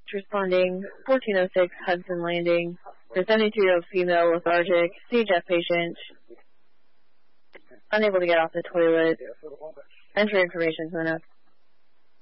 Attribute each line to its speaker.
Speaker 1: Responding 1406 Hudson Landing. The 73-year-old female lethargic, CHF patient, unable to get off the toilet. Enter information, Sona.